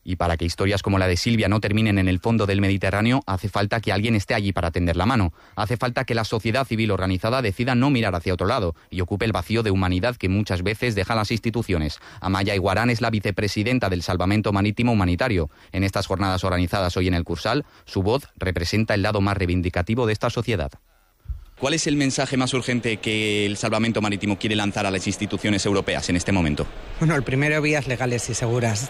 Y para que historias como la de Silvia no terminen en el fondo del Mediterráneo, hace falta que alguien esté allí para tender la mano. Hace falta que la sociedad civil organizada decida no mirar hacia otro lado y ocupe el vacío de humanidad que muchas veces dejan las instituciones. Amaya Iguarán es la vicepresidenta del Salvamento Marítimo Humanitario. En estas jornadas organizadas hoy en el Cursal, su voz representa el lado más reivindicativo de esta sociedad. ¿Cuál es el mensaje más urgente que el Salvamento Marítimo quiere lanzar a las instituciones europeas en este momento? Bueno, el primero, vías legales y seguras.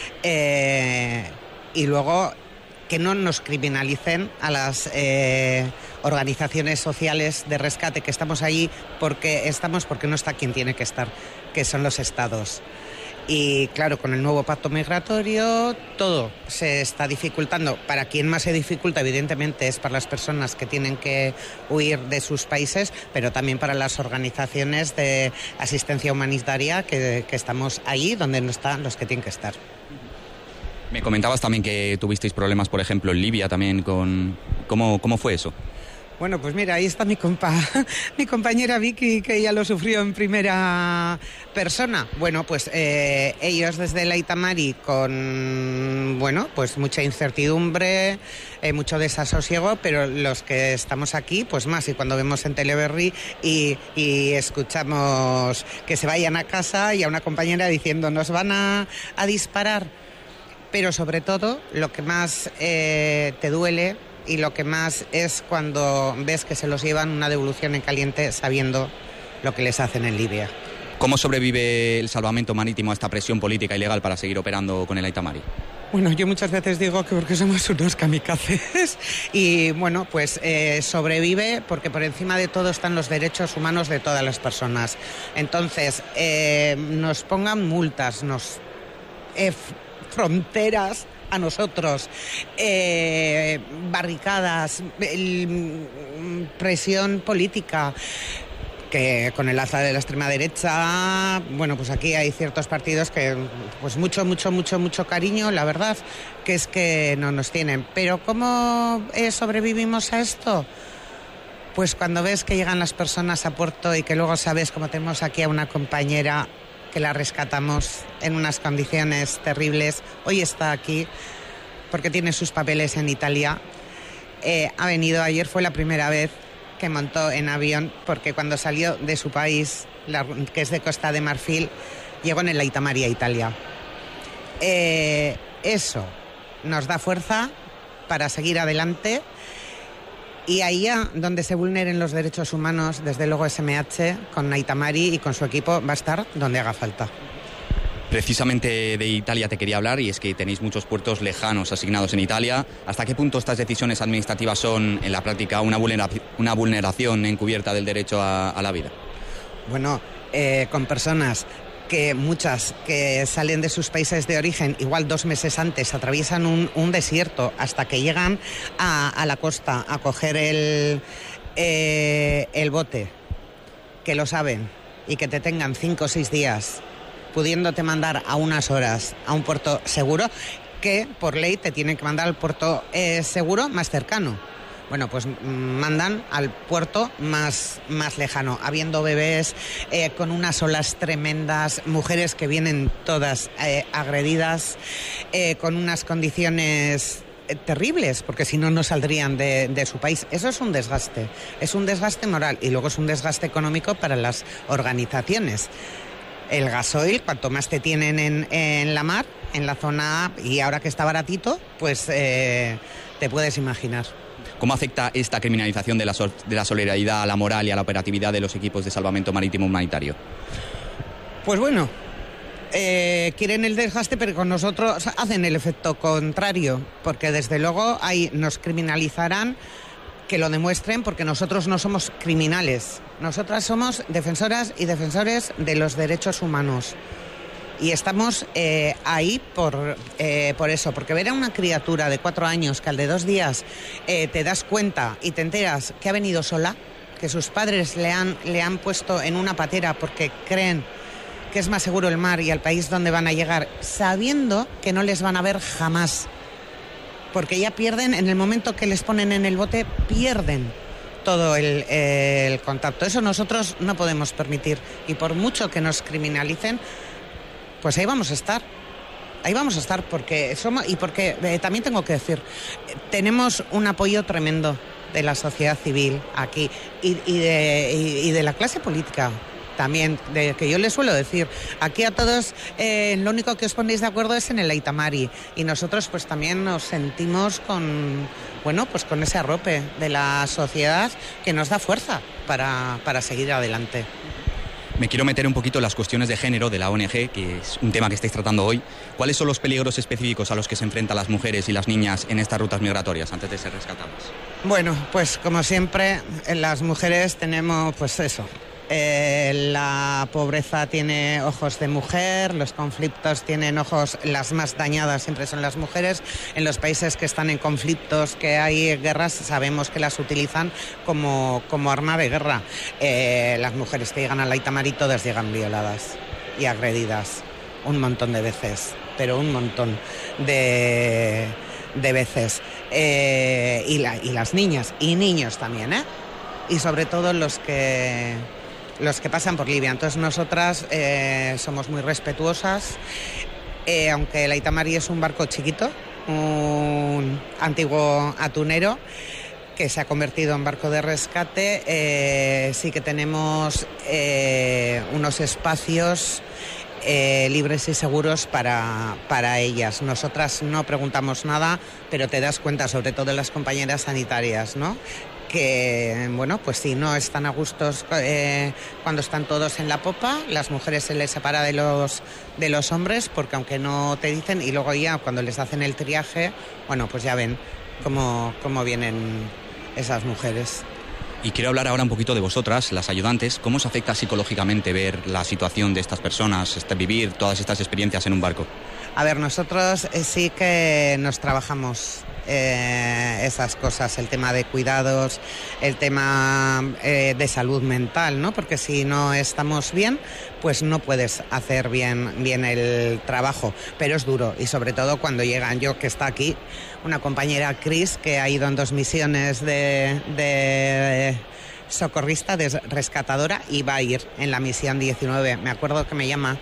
Y luego, que no nos criminalicen a las organizaciones sociales de rescate, que estamos allí porque no está quien tiene que estar, que son los estados. Y claro, con el nuevo pacto migratorio todo se está dificultando. Para quien más se dificulta, evidentemente, es para las personas que tienen que huir de sus países, pero también para las organizaciones de asistencia humanitaria que estamos allí donde no están los que tienen que estar. Me comentabas también que tuvisteis problemas, por ejemplo, en Libia también con... ¿Cómo fue eso? Bueno, pues mira, ahí está mi compañera Vicky, que ella lo sufrió en primera persona. Bueno, pues ellos desde el Aita Mari con, bueno, pues mucha incertidumbre, mucho desasosiego, pero los que estamos aquí, pues más. Y cuando vemos en Teleberri y escuchamos que se vayan a casa y a una compañera diciendo nos van a disparar. Pero sobre todo, lo que más te duele y lo que más es cuando ves que se los llevan una devolución en caliente sabiendo lo que les hacen en Libia. ¿Cómo sobrevive el Salvamento Marítimo a esta presión política y legal para seguir operando con el Aita Mari? Bueno, yo muchas veces digo que porque somos unos kamikazes y bueno, pues sobrevive porque por encima de todo están los derechos humanos de todas las personas. Entonces, nos pongan multas, fronteras a nosotros, barricadas, presión política, que con el alza de la extrema derecha, bueno, pues aquí hay ciertos partidos que, pues mucho cariño, la verdad, que es que no nos tienen. Pero ¿cómo sobrevivimos a esto? Pues cuando ves que llegan las personas a puerto y que luego sabes, como tenemos aquí a una compañera que la rescatamos en unas condiciones terribles. Hoy está aquí porque tiene sus papeles en Italia. Ha venido, ayer fue la primera vez que montó en avión porque cuando salió de su país, que es de Costa de Marfil, llegó en el Aita Mari a Italia. Eso nos da fuerza para seguir adelante. Y ahí donde se vulneren los derechos humanos, desde luego SMH, con Aita Mari y con su equipo, va a estar donde haga falta. Precisamente de Italia te quería hablar, y es que tenéis muchos puertos lejanos asignados en Italia. ¿Hasta qué punto estas decisiones administrativas son, en la práctica, una vulneración encubierta del derecho a la vida? Bueno, con personas que muchas que salen de sus países de origen, igual 2 meses antes, atraviesan un desierto hasta que llegan a la costa a coger el bote, que lo saben, y que te tengan 5 o 6 días, pudiéndote mandar a unas horas a un puerto seguro, que por ley te tienen que mandar al puerto seguro más cercano. Bueno, pues mandan al puerto más lejano, habiendo bebés, con unas olas tremendas, mujeres que vienen todas agredidas, con unas condiciones terribles, porque si no, no saldrían de su país. Eso es un desgaste moral y luego es un desgaste económico para las organizaciones. El gasoil, cuanto más te tienen en la mar, en la zona, y ahora que está baratito, pues te puedes imaginar. ¿Cómo afecta esta criminalización de la solidaridad a la moral y a la operatividad de los equipos de salvamento marítimo humanitario? Pues bueno, quieren el desgaste, pero con nosotros hacen el efecto contrario, porque desde luego ahí nos criminalizarán, que lo demuestren, porque nosotros no somos criminales. Nosotras somos defensoras y defensores de los derechos humanos. Y estamos ahí por eso, porque ver a una criatura de 4 años que al de 2 días te das cuenta y te enteras que ha venido sola, que sus padres le han puesto en una patera porque creen que es más seguro el mar y el país donde van a llegar, sabiendo que no les van a ver jamás, porque ya pierden, en el momento que les ponen en el bote, pierden todo el contacto. Eso nosotros no podemos permitir, y por mucho que nos criminalicen, pues ahí vamos a estar. vamos a estar porque somos, y porque también tengo que decir, tenemos un apoyo tremendo de la sociedad civil aquí y de la clase política. También, que yo les suelo decir, aquí a todos lo único que os ponéis de acuerdo es en el Aita Mari, y nosotros pues también nos sentimos con ese arrope de la sociedad que nos da fuerza para seguir adelante. Me quiero meter un poquito en las cuestiones de género de la ONG, que es un tema que estáis tratando hoy. ¿Cuáles son los peligros específicos a los que se enfrentan las mujeres y las niñas en estas rutas migratorias antes de ser rescatadas? Bueno, pues como siempre, las mujeres tenemos pues eso. La pobreza tiene ojos de mujer, los conflictos tienen ojos, las más dañadas siempre son las mujeres. En los países que están en conflictos, que hay guerras, sabemos que las utilizan como arma de guerra. Las mujeres que llegan al Aita Mari todas llegan violadas y agredidas un montón de veces, pero un montón de veces. Y las niñas y niños también, y sobre todo los que pasan por Libia. Entonces nosotras somos muy respetuosas, aunque el Aita Mari es un barco chiquito, un antiguo atunero que se ha convertido en barco de rescate, sí que tenemos unos espacios libres y seguros para ellas. Nosotras no preguntamos nada, pero te das cuenta, sobre todo de las compañeras sanitarias, ¿no?, que, bueno, pues si no están a gustos cuando están todos en la popa, las mujeres se les separa de los hombres, porque aunque no te dicen, y luego ya cuando les hacen el triaje, bueno, pues ya ven cómo vienen esas mujeres. Y quiero hablar ahora un poquito de vosotras, las ayudantes. ¿Cómo os afecta psicológicamente ver la situación de estas personas, vivir todas estas experiencias en un barco? A ver, nosotros sí que nos trabajamos esas cosas, el tema de cuidados, el tema de salud mental, ¿no? Porque si no estamos bien, pues no puedes hacer bien el trabajo, pero es duro, y sobre todo cuando llegan. Yo, que está aquí, una compañera, Cris, que ha ido en 2 misiones de socorrista, de rescatadora, y va a ir en la misión 19. Me acuerdo que me llama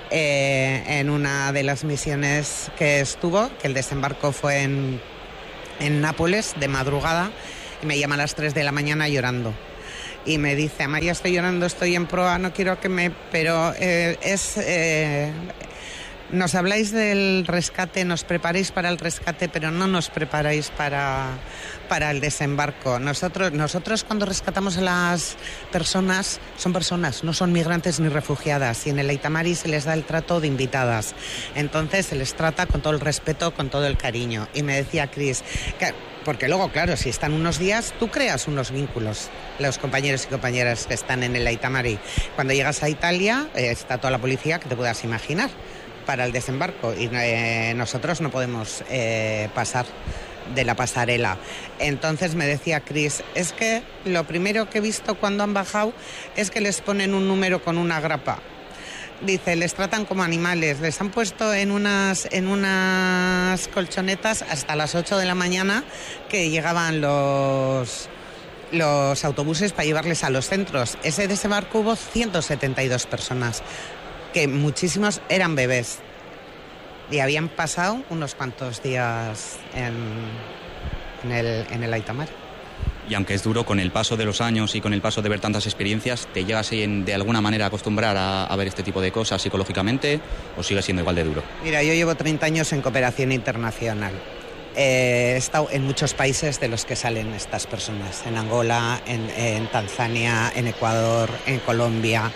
en una de las misiones que estuvo, que el desembarco fue en Nápoles, de madrugada, y me llama a las 3 de la mañana llorando. Y me dice: María, estoy llorando, estoy en proa, no quiero que me... Pero nos habláis del rescate, nos preparáis para el rescate, pero no nos preparáis para el desembarco. Nosotros cuando rescatamos a las personas, son personas, no son migrantes ni refugiadas, y en el Aita Mari se les da el trato de invitadas. Entonces se les trata con todo el respeto, con todo el cariño. Y me decía Cris, porque luego, claro, si están unos días, tú creas unos vínculos, los compañeros y compañeras que están en el Aita Mari. Cuando llegas a Italia, está toda la policía que te puedas imaginar para el desembarco, y nosotros no podemos pasar de la pasarela. Entonces me decía Cris, es que lo primero que he visto cuando han bajado es que les ponen un número con una grapa. Dice, les tratan como animales, les han puesto en unas colchonetas hasta las 8 de la mañana, que llegaban los autobuses para llevarles a los centros. Ese desembarco hubo 172 personas, que muchísimos eran bebés, y habían pasado unos cuantos días en el Aita Mari. Y aunque es duro, con el paso de los años y con el paso de ver tantas experiencias, ¿te llegas de alguna manera a acostumbrar a ver este tipo de cosas psicológicamente, o sigue siendo igual de duro? Mira, yo llevo 30 años en cooperación internacional. He estado en muchos países de los que salen estas personas, en Angola, en Tanzania, en Ecuador, en Colombia.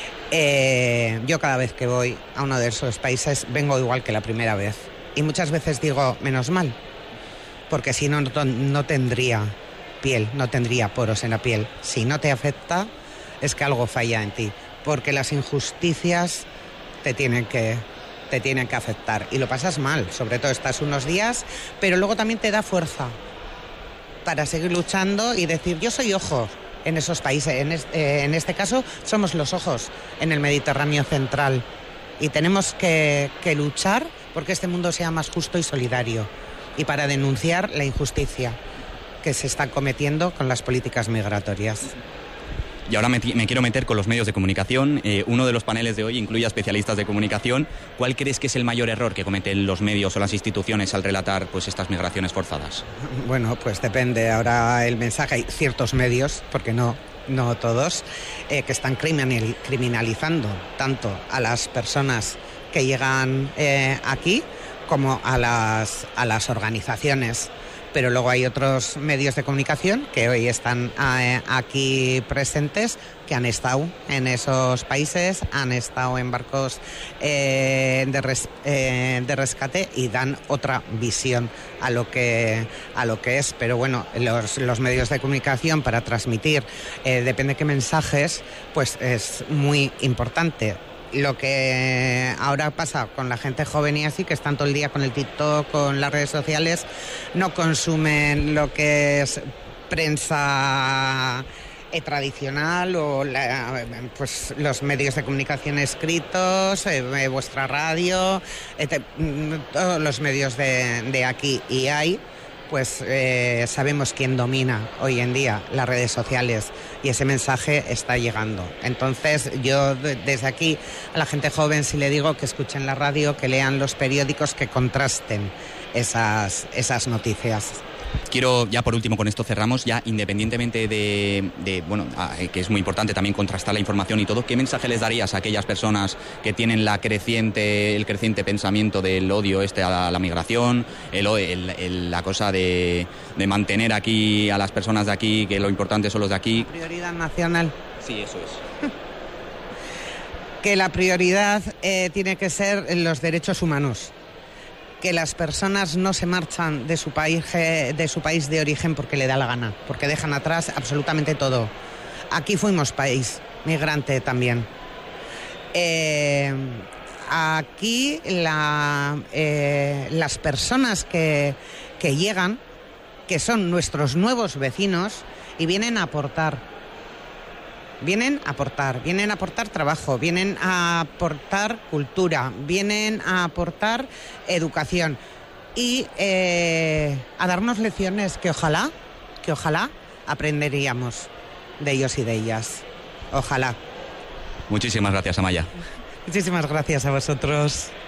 Yo cada vez que voy a uno de esos países vengo igual que la primera vez, y muchas veces digo, menos mal, porque si no tendría piel, no tendría poros en la piel. Si no te afecta, es que algo falla en ti, porque las injusticias te tienen que afectar, y lo pasas mal, sobre todo estás unos días, pero luego también te da fuerza para seguir luchando y decir, yo soy ojo en esos países. En este caso somos los ojos en el Mediterráneo central, y tenemos que luchar porque este mundo sea más justo y solidario, y para denunciar la injusticia que se está cometiendo con las políticas migratorias. Y ahora me quiero meter con los medios de comunicación. Uno de los paneles de hoy incluye a especialistas de comunicación. ¿Cuál crees que es el mayor error que cometen los medios o las instituciones al relatar pues estas migraciones forzadas? Bueno, pues depende. Ahora el mensaje, hay ciertos medios, porque no todos, que están criminalizando tanto a las personas que llegan aquí como a las organizaciones. Pero luego hay otros medios de comunicación que hoy están aquí presentes, que han estado en esos países, han estado en barcos de rescate y dan otra visión a lo que es. Pero bueno, los medios de comunicación para transmitir, depende de qué mensajes, pues es muy importante. Lo que ahora pasa con la gente joven y así, que están todo el día con el TikTok, con las redes sociales, no consumen lo que es prensa tradicional o pues los medios de comunicación escritos, vuestra radio, todos los medios de aquí y hay. Pues sabemos quién domina hoy en día las redes sociales y ese mensaje está llegando. Entonces yo desde aquí a la gente joven sí le digo que escuchen la radio, que lean los periódicos, que contrasten esas noticias. Quiero, ya por último, con esto cerramos, ya independientemente de que es muy importante también contrastar la información y todo, ¿qué mensaje les darías a aquellas personas que tienen el creciente pensamiento del odio a la migración, la cosa de mantener aquí a las personas de aquí, que lo importante son los de aquí? Prioridad nacional. Sí, eso es. Que la prioridad tiene que ser los derechos humanos. Que las personas no se marchan de su país de origen porque le da la gana, porque dejan atrás absolutamente todo. Aquí fuimos país migrante también. Aquí las personas que llegan, que son nuestros nuevos vecinos y vienen a aportar. Vienen a aportar trabajo, vienen a aportar cultura, vienen a aportar educación y a darnos lecciones que ojalá aprenderíamos de ellos y de ellas. Ojalá. Muchísimas gracias, Amaya. Muchísimas gracias a vosotros.